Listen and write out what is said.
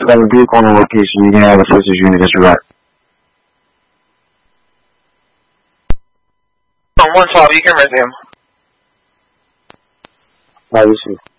got a vehicle on the location. You can have a sister's unit disregard. 112, you can resume. This is